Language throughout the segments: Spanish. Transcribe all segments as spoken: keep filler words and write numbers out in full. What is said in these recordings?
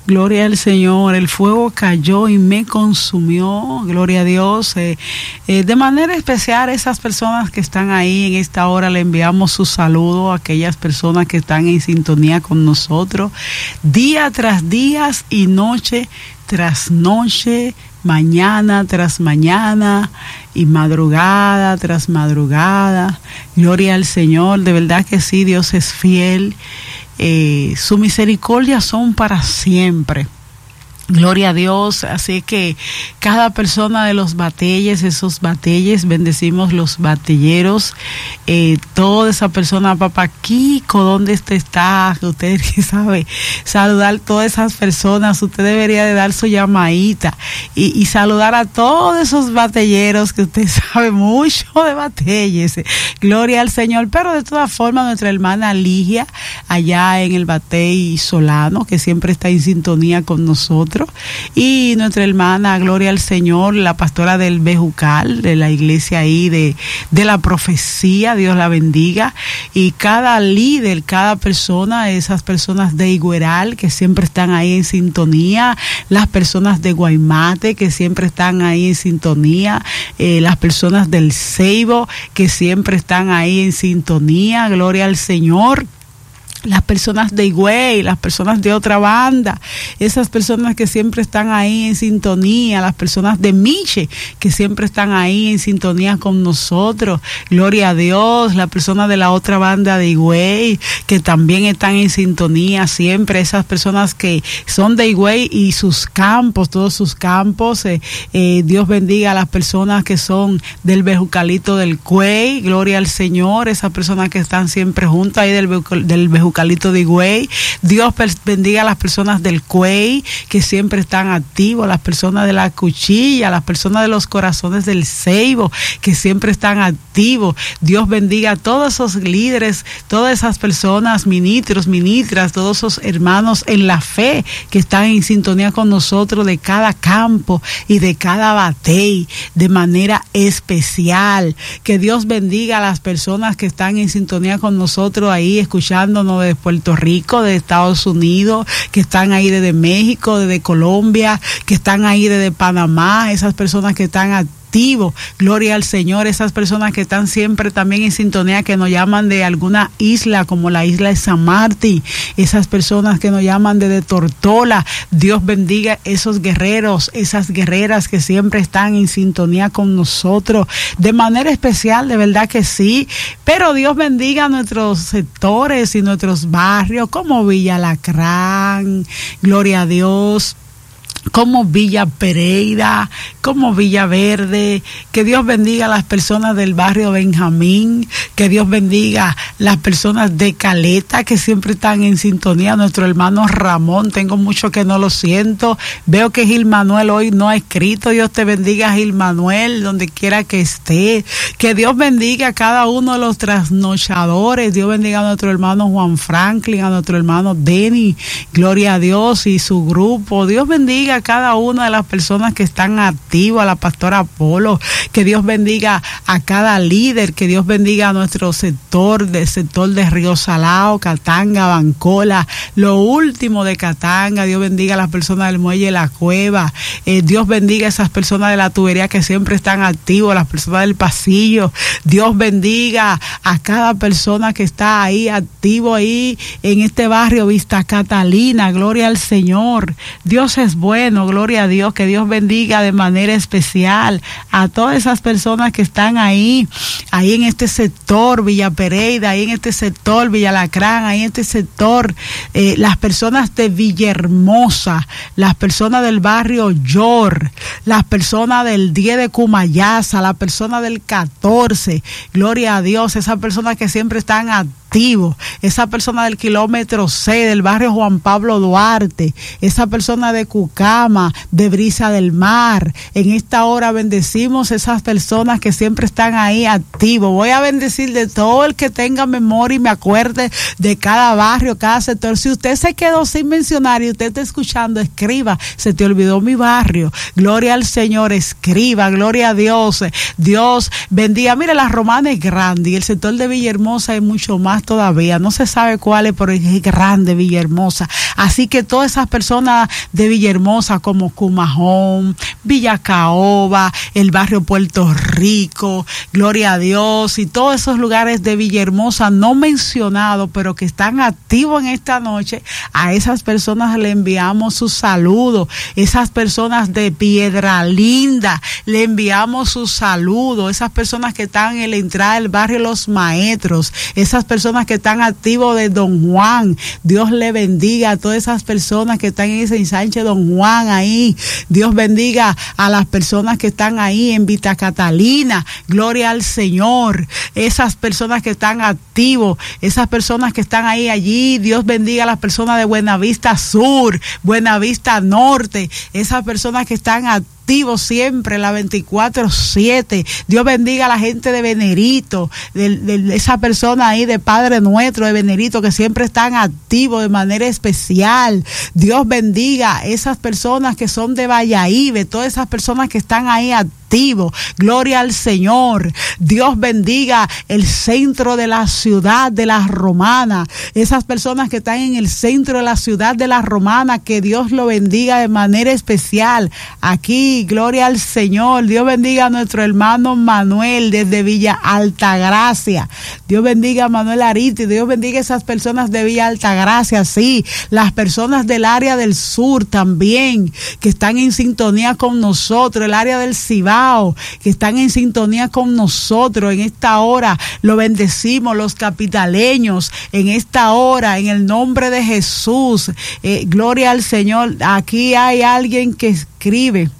Gloria al Señor. El fuego cayó y me consumió. Gloria a Dios. Eh, eh, de manera especial, esas personas que están ahí en esta hora, le enviamos su saludo a aquellas personas que están en sintonía con nosotros, día tras día y noche tras noche, mañana tras mañana y madrugada tras madrugada. Gloria al Señor. De verdad que sí, Dios es fiel. Eh, su misericordia son para siempre. Gloria a Dios. Así que cada persona de los batelles, esos batelles, bendecimos los batalleros, eh, toda esa persona, papá Kiko, ¿dónde usted está? Usted que sabe saludar a todas esas personas, usted debería de dar su llamadita y, y saludar a todos esos batalleros que usted sabe mucho de batalles. Gloria al Señor. Pero de todas formas, nuestra hermana Ligia, allá en el Batey Solano, que siempre está en sintonía con nosotros, y nuestra hermana, gloria al Señor, la pastora del Bejucal, de la iglesia ahí de, de la profecía, Dios la bendiga, y cada líder, cada persona, esas personas de Igueral que siempre están ahí en sintonía, las personas de Guaymate que siempre están ahí en sintonía, eh, las personas del Ceibo que siempre están ahí en sintonía, gloria al Señor. Las personas de Higüey, las personas de otra banda, esas personas que siempre están ahí en sintonía, las personas de Miche que siempre están ahí en sintonía con nosotros, gloria a Dios, la persona de la otra banda de Higüey que también están en sintonía siempre, esas personas que son de Higüey y sus campos, todos sus campos, eh, eh, Dios bendiga a las personas que son del Bejucalito del Cuey, gloria al Señor, esas personas que están siempre juntas ahí del, del Bejucalito Calito de Higüey. Dios bendiga a las personas del Cuey que siempre están activos, las personas de la Cuchilla, las personas de los Corazones del Ceibo que siempre están activos. Dios bendiga a todos esos líderes, todas esas personas, ministros, ministras, todos esos hermanos en la fe que están en sintonía con nosotros de cada campo y de cada batey de manera especial. Que Dios bendiga a las personas que están en sintonía con nosotros ahí escuchándonos de Puerto Rico, de Estados Unidos, que están ahí desde México, desde Colombia, que están ahí desde Panamá, esas personas que están activos, gloria al Señor, esas personas que están siempre también en sintonía, que nos llaman de alguna isla como la isla de San Martín, esas personas que nos llaman desde Tortola. Dios bendiga esos guerreros, esas guerreras que siempre están en sintonía con nosotros de manera especial, de verdad que sí. Pero Dios bendiga nuestros sectores y nuestros barrios como Villa Lacrán, gloria a Dios, como Villa Pereira, como Villa Verde. Que Dios bendiga a las personas del barrio Benjamín, que Dios bendiga las personas de Caleta que siempre están en sintonía, nuestro hermano Ramón, tengo mucho que no lo siento, veo que Gil Manuel hoy no ha escrito. Dios te bendiga, Gil Manuel, donde quiera que esté. Que Dios bendiga a cada uno de los trasnochadores. Dios bendiga a nuestro hermano Juan Franklin, a nuestro hermano Denny, gloria a Dios, y su grupo. Dios bendiga a cada una de las personas que están activas, a la pastora Apolo, que Dios bendiga a cada líder, que Dios bendiga a nuestro sector, del sector de Río Salao, Catanga, Bancola, lo último de Catanga. Dios bendiga a las personas del muelle La Cueva, eh, Dios bendiga a esas personas de la tubería que siempre están activas, las personas del pasillo. Dios bendiga a cada persona que está ahí activo ahí en este barrio Vista Catalina, gloria al Señor. Dios es bueno, gloria a Dios. Que Dios bendiga de manera especial a todas esas personas que están ahí, ahí en este sector Villa Pereira, ahí en este sector Villa Lacrán, ahí en este sector, eh, las personas de Villahermosa, las personas del barrio Yor, las personas del diez de Cumayasa, las personas del catorce, gloria a Dios, esas personas que siempre están activos, esa persona del kilómetro seis, del barrio Juan Pablo Duarte, esa persona de Cucama, de Brisa del Mar. En esta hora bendecimos esas personas que siempre están ahí activos. Voy a bendecir de todo el que tenga memoria y me acuerde de cada barrio, cada sector. Si usted se quedó sin mencionar y usted está escuchando, escriba, se te olvidó mi barrio. Gloria al Señor, escriba, gloria a Dios. Dios bendiga. Mire, la Romana es grande y el sector de Villahermosa es mucho más más todavía. No se sabe cuál es, pero es grande Villahermosa. Así que todas esas personas de Villahermosa como Cumajón, Villa Caoba, el barrio Puerto Rico, gloria a Dios, y todos esos lugares de Villahermosa no mencionados, pero que están activos en esta noche, a esas personas le enviamos su saludo. Esas personas de Piedra Linda, le enviamos su saludo. Esas personas que están en la entrada del barrio Los Maestros, esas personas que están activos de Don Juan, Dios le bendiga a todas esas personas que están en ese ensanche Don Juan ahí. Dios bendiga a las personas que están ahí en Vita Catalina, gloria al Señor. Esas personas que están activos, esas personas que están ahí allí, Dios bendiga a las personas de Buenavista Sur, Buenavista Norte, esas personas que están activos siempre, la veinticuatro siete. Dios bendiga a la gente de Venerito, de, de, de esa persona ahí de Padre Nuestro de Venerito, que siempre están activos de manera especial. Dios bendiga a esas personas que son de Valladolid, todas esas personas que están ahí activos. Gloria al Señor. Dios bendiga el centro de la ciudad de la Romana, esas personas que están en el centro de la ciudad de la Romana, que Dios lo bendiga de manera especial. Aquí, gloria al Señor. Dios bendiga a nuestro hermano Manuel desde Villa Altagracia. Dios bendiga a Manuel Ariti. Dios bendiga a esas personas de Villa Altagracia. Sí, las personas del área del sur también, que están en sintonía con nosotros, el área del Cibao, que están en sintonía con nosotros en esta hora. Lo bendecimos, los capitaleños, en esta hora, en el nombre de Jesús. Eh, gloria al Señor. Aquí hay alguien que escribe.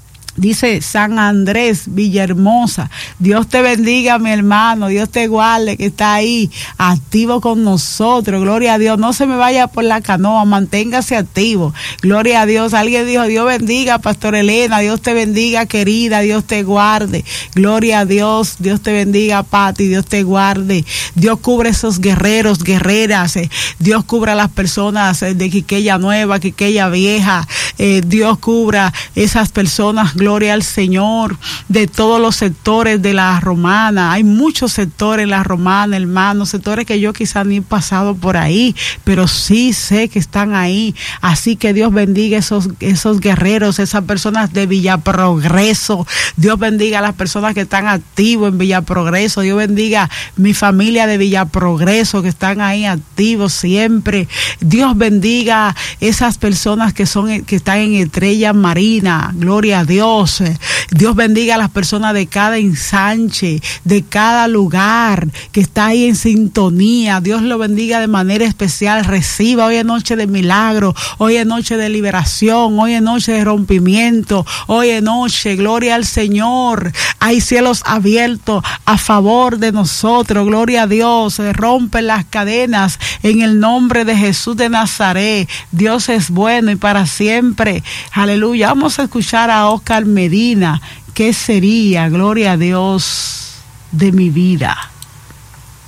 Dice San Andrés, Villahermosa. Dios te bendiga, mi hermano. Dios te guarde, que está ahí activo con nosotros. Gloria a Dios. No se me vaya por la canoa, manténgase activo. Gloria a Dios. Alguien dijo, Dios bendiga, Pastor Elena. Dios te bendiga, querida. Dios te guarde. Gloria a Dios. Dios te bendiga, Pati. Dios te guarde. Dios cubre esos guerreros, guerreras. Dios cubra a las personas de Quiqueya Nueva, Quiqueya Vieja. Eh, Dios cubra esas personas. Gloria al Señor, de todos los sectores de la Romana. Hay muchos sectores en la Romana, hermanos, sectores que yo quizás ni he pasado por ahí, pero sí sé que están ahí. Así que Dios bendiga esos, esos guerreros, esas personas de Villa Progreso. Dios bendiga a las personas que están activos en Villa Progreso. Dios bendiga mi familia de Villa Progreso, que están ahí activos siempre. Dios bendiga esas personas que son, que están en Estrella Marina. Gloria a Dios. Dios bendiga a las personas de cada ensanche, de cada lugar que está ahí en sintonía. Dios lo bendiga de manera especial. Reciba, hoy es noche de milagro, hoy es noche de liberación, hoy es noche de rompimiento, hoy es noche, gloria al Señor. Hay cielos abiertos a favor de nosotros, gloria a Dios. Se rompen las cadenas en el nombre de Jesús de Nazaret. Dios es bueno y para siempre. Aleluya. Vamos a escuchar a Oscar Medina. ¿Qué sería, gloria a Dios, de mi vida?